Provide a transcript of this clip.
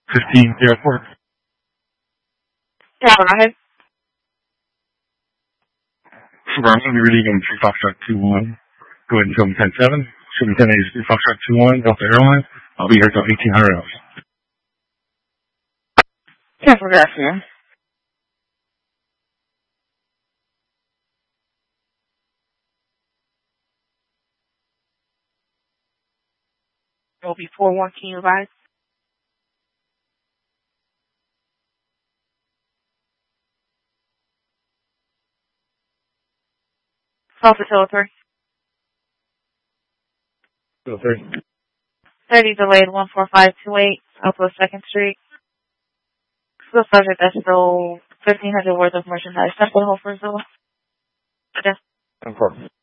1504. Yeah, go ahead. Super, I'm going to be reading in 3 Foxtrot 21. Go ahead and tell me 10-7. Should be 10-8 Foxtrot 21, Delta Airlines. I'll be here till 1800 hours. Yeah, for that, yeah. It'll be 4-1, can you advise? Salsa Tilbury. 203. 30 delayed 14528, Southwest 2nd Street. Still subject, that's still 1,500 worth of merchandise. That's the whole first bill. Okay. Confirm.